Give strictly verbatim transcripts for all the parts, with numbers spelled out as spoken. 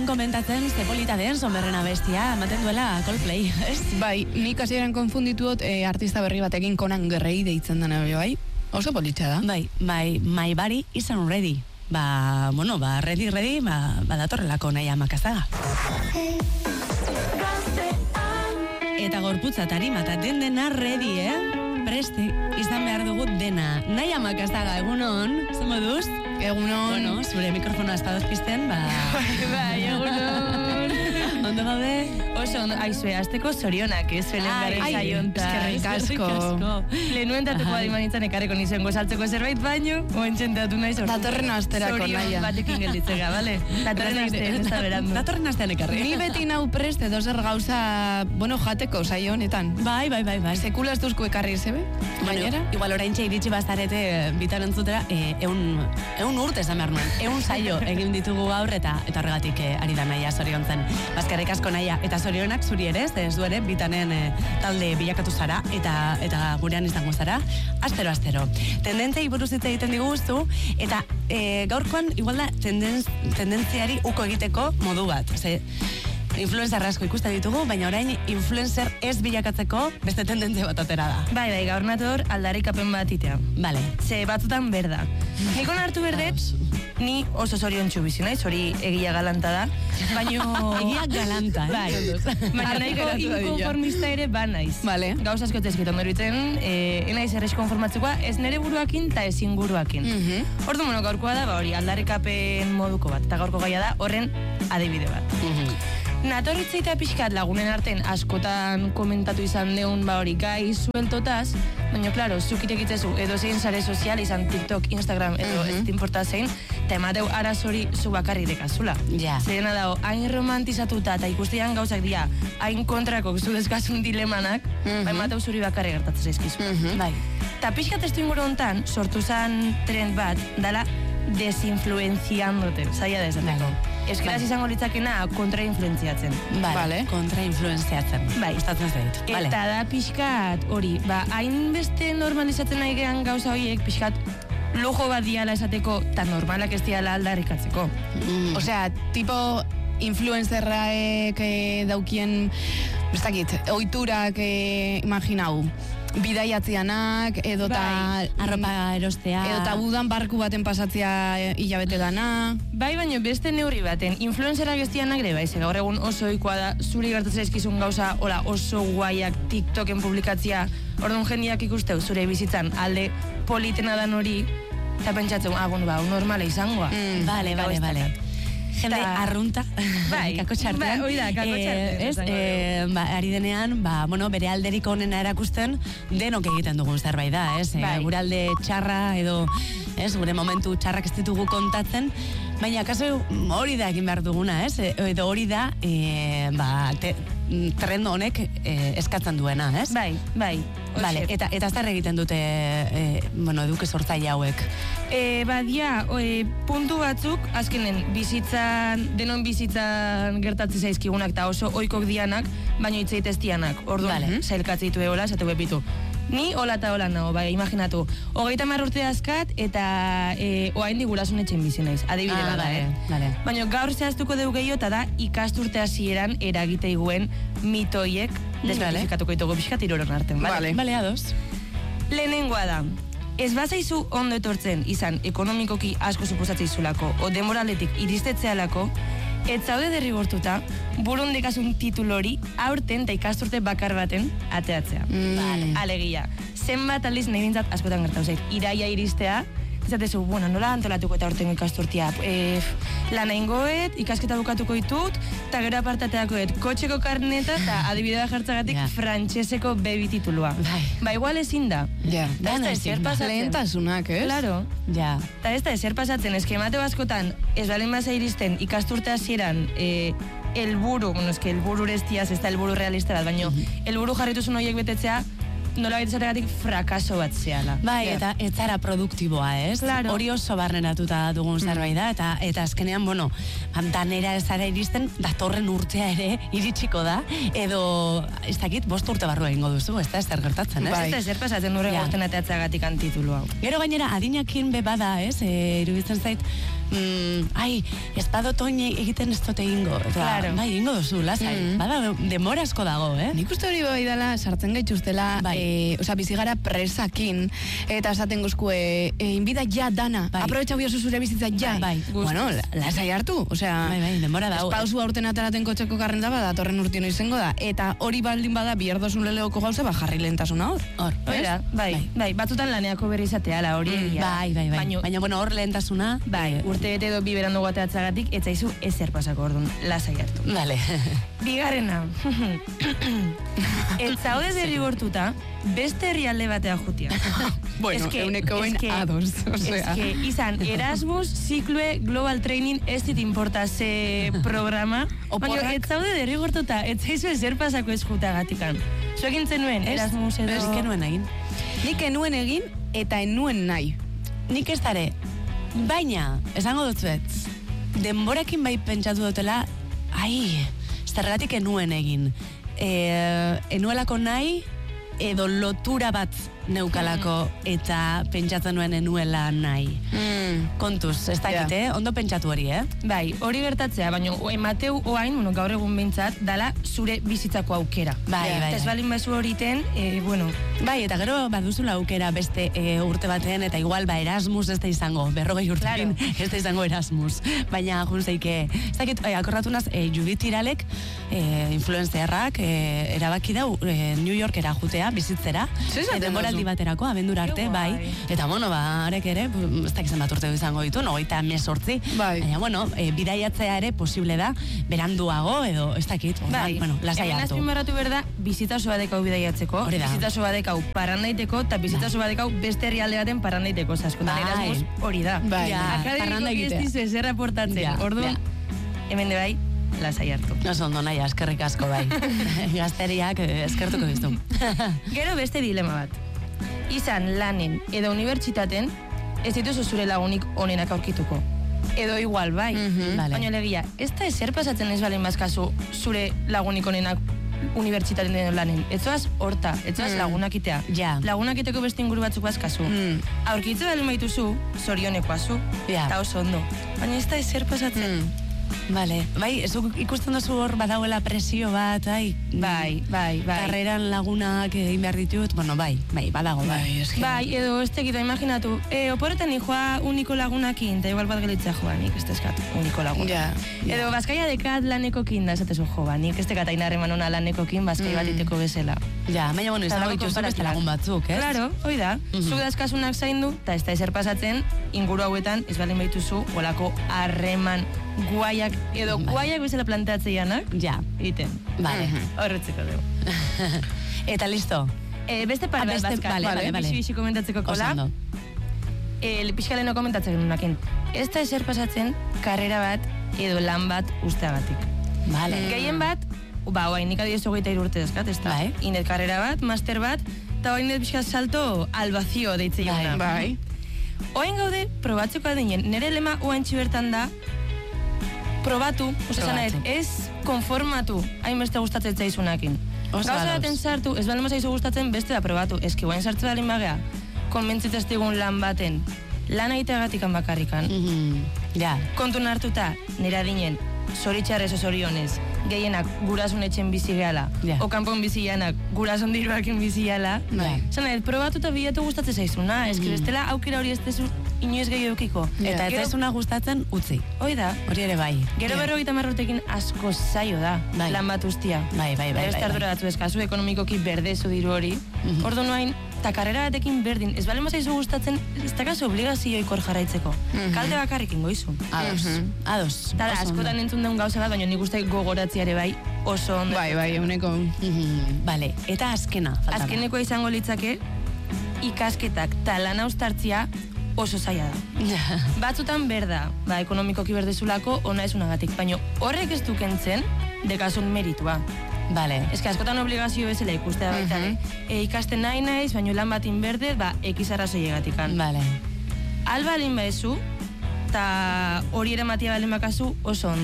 komentatzen ze polita den Sonberren abestia, ematen duela Coldplay, ez? Bai, nik hasieran konfunditu dut eh, artista berri batekin Conan Gray deitzen dena bai. Oso politxa da. Bai, bai, my body isn't ready. Ba, bueno, ba, ready, ready, ba, ba datorrelako nahi amakazaga. Eta gorputza tarima eta den dena ready, eh? Preste, izan behar dugu dena. Nahi amakazaga, egunon, zer moduz? Egunon. Bueno, zure mikrofonoa espadoz pizten, ba... Bai, egunon. Ondo gaude? Oso, ondo, aizue, azteko zorionak, ez, zuen garen zaionta. Eskerrik asko. Lehenuen tatuko adimanitzan ekarreko nizen gozaltzeko zerbait baino, oentxen tatu nahi sortu. Datorren asterako naia. Zorion batekin gelditzega, bale? Datorren astean, ez da berandu. Datorren astean ekarri. Ni beti nau prest edo zer gauza, bueno, jateko saio honetan. Bai, bai, bai, bai. Sekula ez duzko ekarri zebe? Baina, igual oraintxe iritsi bazarete bitan entzutera, eh, eun, eun urte esan behar nuen. Eun saio egin ditugu gaur eta eta horregatik eh, ari da naia zoriontzen. Bazkarrik asko naia. Eta zorionak zuri ere, ez du ere, bitanen eh, talde bilakatu zara eta eta gurean izango zara. Astero, astero. Tendentzei buruz hitz egiten diguzu eta eh, gaurkoan igual da tendenz, tendentziari uko egiteko modu bat. Ze, influencer asko ikusten ditugu, baina orain influencer ez bilakatzeko beste tendentzia bat atera da. Bai, bai, gaur nator aldarrikapen bat itea. Vale. Ze batzutan berda. Nik onartu berdet, ni oso zoriontsu bizi naiz, hori egia galanta da, baino... Egia galanta, eh? Bai. Baina nahiko inkonformista ere ba naiz. Vale. Gauz asko tezkit ondo eruditzen, eh, enaiz errez konformatzekoa, ez nere buruakin eta ezin buruakin. Mhm. Ordu mono gaurkoa da, ba hori, aldarrikapen moduko bat, eta gaurko gaia da, horren adibide bat. Natorritzeita pixkat lagunen arten askotan komentatu izan deun ba hori gai sueltotaz, baina, klaro, zuk irekitzezu edo zein sare sozial izan TikTok, Instagram edo ez tinporta zein, eta emateu arazori zu bakarrik dekazula. Ja. Zerena dago, hain romantizatuta eta ikustean gauzak dira, hain kontrako zu deskazun dilemanak, ba emateu zuri bakarrik gertatzen zaizkizu. Bai. Eta pixkat testu inguru hontan, sortu zen trend bat, dala desinfluenziandote, zaila da esateko. Eskeraz izango litzakena kontrainfluenziatzen. Vale. Vale. Kontrainfluenziatzen. Bai. Gustatzen zait. Vale. Eta da pixkat hori, ba, hainbeste normalizatzen nahi gehan gauza horiek, pixkat lujo bat diala esateko, eta normalak ez diala aldarrikatzeko. Mm. Osea, tipo influencerraek eh, daukien, ez dakit, ohiturak eh, imaginau. Bidaiatzianak, edo ta... Bai, arropa erostea. Edo ta budan barku baten pasatzea eh, hilabete dana. Bai, baino beste neurri baten, influencerak ez dianak ere, bai, ze gaur egun oso ohikoa da, zuri gertatzen zaizkizun gauza, hola, oso guaiak TikToken publikatzia, orduan jendiak ikusteu, zure bizitzan alde politena dan hori, eta pentsatzen, ah, bueno, ba, normala izangoa. Mm, vale, vale, vale. Jende Ta- arrunta, Bai, kako txartean. bai, hori da, kako txartean, Eh, ez, esango eh, ba, ari denean, ba, bueno, bere alderik onena erakusten, denok egiten dugun zerbait da, ez? Eh, Bai. gure alde txarra edo, ez, gure momentu txarrak ez ditugu kontatzen, baina kaso hori da egin behar duguna, ez? E- Edo hori da, eh, ba, te, trend honek eh, eskatzen duena, ez? Bai, bai. Vale, hoxe. eta, eta zer egiten dute, eh, bueno, eduke sortzaile hauek? E, badia, e, puntu batzuk, azkenen bizitzan, denon bizitzan gertatzen zaizkigunak eta oso oikok dianak, baino hitzeitez dianak. Orduan, Vale. zailkatze ditu eola, esatu bepitu. Ni hola eta hola nago, bai, imaginatu. Hogeita hamar urte azkat eta e, oain digurasun etxen bizi naiz. Adibide Ah, bada, vale, eh? vale. Baina gaur zehaztuko dugu gehiago eta da ikasturte hasieran eragite iguen mitoiek desmitifikatuko ditugu pixkat hiruron arten, Vale. Bale, ados. Lehenengoa da, ez bazaizu ondo etortzen izan ekonomikoki asko suposatzeizulako o demoraletik iristetzealako, ez zaude derrigortuta burun dekasun titulori aurten eta ikasturte bakar baten ateatzea. Vale. Alegia, zenbat aldiz nahi bintzat askotan gertau zait, iraia iristea, izatezu, bueno, nola antolatuko eta ortengo ikasturtia, e, lana ingoet, ikasketa bukatuko ditut, eta gero apartateakoet kotxeko karneta eta adibidea jartzagatik Ja. frantseseko bebi titulua. Bai. Ba, igual ezin da. Ja. Da ez da ezer pasatzen. Lehentasunak, ez? Claro. Ja. Eta ez da ezer pasatzen, eskemate askotan ez balen baza iristen ikasturte hasieran e, elburu, bueno, eske elburu urestiaz, ez da elburu realista bat, baino elburu jarrituzun horiek betetzea, nola baita frakaso bat zehala. Bai, Ja. eta ez zara produktiboa, ez? Claro. Hori oso barneratuta dugun zerbait da, eta eta azkenean, bueno, danera ez zara iristen, datorren urtea ere iritsiko da, edo, ez dakit, bost urte barru egingo duzu, ez da, ez zer gertatzen, ez? Bai. Ez da ezer pasatzen urre Ja. gorten ateatzagatik antitulu hau. Gero gainera, adinakin be bada, ez? E, iruditzen zait, mm, ai, ez badot oin egiten ez dut egingo. Eta, Claro. bai, egingo duzu, lasai. Mm. Bada, demora asko dago, eh? Nik uste hori bai dela, sartzen gaituztela, Bai. eh, oza, bizigara presakin, eta esaten guzku, eh, eh, inbida ja dana, Bai. aprobetxa biozu zure bizitza ja. Bai, bai. Bueno, la- lasai hartu, osea, Bai, bai, denbora dago. espauzu aurten ataraten kotxeko karrenta bada, datorren urtino izango da, eta hori baldin bada, bierdozun leleoko gauza, ba, jarri lehentasuna hor. Hor, Oira, bai, Bai. bai, batzutan laneako berri izatea, la hori egia. Bai, bai, bai. Baino, Baina, bueno, hor lehentasuna. bai, eh, urte bete edo bi berandu guateatzagatik, ez zaizu ezer pasako orduan, lasai hartu. Vale. Bigarrena. Ez zaude derrigortuta, beste herrialde batea jutia. Bueno, Eske- euneko behin eske- ados, osea. eske, izan, Erasmus, Ziklue, Global Training, ez dit importa ze programa. Oporrak. Baina, ez zaude derrigortuta, ez zaizu ezer pasako ez jutagatikan. Zuekin zenuen, Ez, Erasmus edo... ez kenuen egin. Nik enuen egin, eta enuen nahi. Nik ez dare, baina, esango dutzuet, denborakin bai pentsatu dutela, ai, zergatik enuen egin. E, enuelako nahi, edo lotura bat neukalako, eta pentsatzen nuen enuela nahi. Mm. Kontuz, ez dakit, eh? Ondo pentsatu hori, eh? Bai, hori gertatzea, baina emateu oain, bueno, gaur egun behintzat, dala zure bizitzako aukera. Bai, bai, Eta ez bai. balin bazu horiten, e, bueno, Bai, eta gero baduzula aukera beste e, urte batean, eta igual ba Erasmus ez da izango, berrogei urtekin ez da izango Erasmus. Baina junzeike, ez dakit, e, akorratu naz, e, Judith Iralek, e, influencerrak, e, erabaki dau e, New Yorkera jutea, bizitzera, Zer esaten e, denboraldi duzu? baterako, abendura arte, Ke bai. guai. Eta bueno, ba, arek ere, ez dakit zenbat urte izango ditu, nogeita mesortzi. Bai. Baina, bueno, e, bidaiatzea ere posible da, beranduago, edo ez dakit, orduan, bai, bueno, lasai hemen hartu. azpimarratu behar da, bizitazo badekau bidaiatzeko, Hori da. bizitazo badekau parrandaiteko, eta bizitazo badekau beste herrialde baten parrandaiteko, zaskotan Bai. Erasmus hori da. Bai. Ja, Akademikoki parranda ez egitea. dizu ezer aportatzen, Ja, orduan, hemen de bai, lasai hartu. Oso ondo nahi, eskerrik asko bai. Gazteriak eh, eskertuko dizu. Gero beste dilema bat. Izan lanen edo unibertsitaten, ez dituzu zure lagunik onenak aurkituko. Edo igual, bai. Mhm. Vale. Baina legia, ez da ezer pasatzen ez balen bazkazu zure lagunik onenak unibertsitaten edo lanen. Etzoaz horta, etzoaz Mm. lagunak itea. Ja. Lagunak iteko beste inguru batzuk bazkazu. Mm. Aurkitze balen baituzu, zorionekoazu, Ja. eta oso ondo. Baina ez da ezer pasatzen. Mm. Vale. Bai, zuk ikusten duzu hor badauela presio bat, ai. Bai, bai, bai. Karreran lagunak egin behar ditut, bueno, bai, bai, badago, bai. Bai, eski. Bai, edo ez tekita, imaginatu, e, oporetan joa uniko lagunakin, eta igual bat gelitzea joa, nik ez tezkat uniko laguna. Ja. Edo bazkaia dekat lanekokin da, esatezu jo, ba, nik ez tekat ainarreman ona lanekokin, bazkai bat iteko bezala. Ja, baina, bueno, izango Eta dituzu beste konparatiba. lagun batzuk, ez? Claro, hoi da, Mhm. zuk dazkasunak zaindu, eta ez da ezer pasatzen, inguru hauetan, ez baldin baituzu, olako harreman guaiak, edo Bai. guaiak bezala planteatzeianak, Ja, egiten. vale. Horretzeko dugu. Eta listo. E, beste pare Ah, bat beste- bazka, vale, vale, vale. bixi-bixi komentatzeko Oso kola. ondo. El pixkaleno komentatzen genunakin. Ez da ezer pasatzen karrera bat edo lan bat usteagatik. Vale. Gehien bat, ba, oain nik adioz hogeita hiru urte dazkat, ez da? Bai. Inet karrera bat, master bat, eta oain net pixka salto al vacío deitze Bai. jona. Bai. Oain gaude, probatzeko adinen, nire lema oaintxi bertan da, probatu, oza, Probatu. zanaet, ez konformatu, hainbeste gustatzen zaizunakin. Oso Gauza ados. baten sartu, ez baldin zaizu gustatzen, beste da probatu. Eski, oain sartze balin bagea, konbentzitzaztigun lan baten, lan egiteagatikan bakarrikan, Mhm. Ja, kontun hartuta, nire adinen, zoritxarrez o zorionez, gehienak gurasun etxen bizi gehala, Ja. o kanpon bizi janak gurasun diruakin bizi gehala, Bai. zanaet, probatu eta bilatu gustatzen zaizuna, eski bestela aukera hori ez dezu inoiz gehiago eukiko. eta ez Gero- zaizuna gustatzen utzi. Hoi da, Hori ere bai. gero Ja. berrogeita marrutekin asko zaio da, Bai. lan bat ustia. Bai, bai, bai, Beste bai, ardura bai. batzu eskazu ekonomikoki berdezu diru hori. Mhm. Ordu noain, eta karrera batekin berdin, ez bale mazaizu gustatzen, ez dakazu obligazioik hor jarraitzeko. Mhm. Kalte bakarrik ingoizu. Ados, Mhm. ados. Eta da, oso ondo. askotan entzun daun gauza bat, baina nik uste gogoratziare bai oso ondo. Bai, bai, euneko. Mhm. Vale, eta azkena. falta da. Azkenekoa izango litzake, ikasketak eta lan austartzia oso zaila da. Batzutan berda, ba, ekonomikoki berdezulako ona esunagatik, baina horrek ez du kentzen dekasun meritua. Vale. Ez que askotan obligazio bezala ikustea baita, Mhm. e, ikasten nahi naiz, baina lan batin berde, ba, ekizarra zoiegatikan. Vale. Alba alin baezu, eta hori ere matia balin bakazu oso ondo.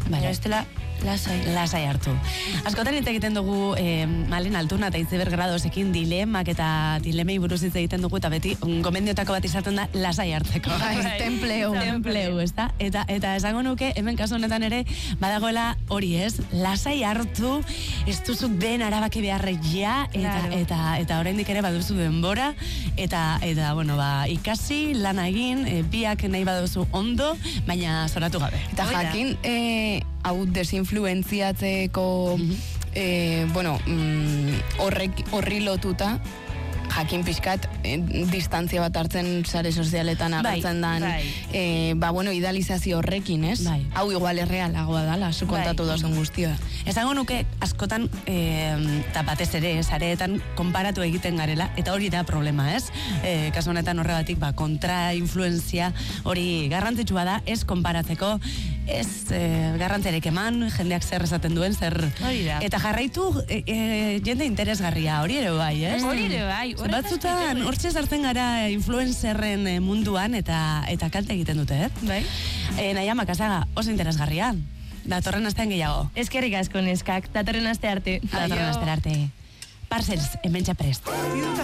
Vale. Estela, lasai. Lasai hartu. Askotan hitz egiten dugu eh, Malen Altuna eta Itziber Gradosekin dilemak eta dilemei buruz hitz egiten dugu eta beti mm, gomendiotako bat izaten da lasai hartzeko. Bai, templeu. Templeu, ezta? Eta eta esango nuke hemen kasu honetan ere badagoela hori, ez? Lasai hartu, ez duzu den arabaki beharrek ja eta Claro. eta eta oraindik ere baduzu denbora eta eta bueno, ba ikasi, lana egin, e, biak nahi baduzu ondo, baina zoratu gabe. Eta Hoi da. jakin, eh, hau desinfluentziatzeko, eh, bueno, mm, horrek, horri lotuta, jakin pixkat, eh, distantzia bat hartzen sare sozialetan Bai, agertzen dan, bai. eh, ba, bueno, idealizazio horrekin, ez? Bai. Hau igual errealagoa dala, zu kontatu Bai. dauzun guztia. Esango nuke askotan eta batez ere sareetan konparatu egiten garela eta hori da problema, ez? E, kasu honetan horregatik ba kontrainfluentzia hori garrantzitsua da, ez konparatzeko, ez e, garrantziarik eman, jendeak zer esaten duen, zer Hori da. eta jarraitu e, e, jende interesgarria, hori ere bai, ez? Hori ere bai. Ze batzutan hortxe sartzen gara influencerren eh, munduan eta eta kalte egiten dute, eh? Bai. E, Naia Makazaga, oso interesgarria. Datorren astean gehiago. Eskerrik asko neskak, datorren aste arte. Datorren astera arte. Parcels, hementxe prest.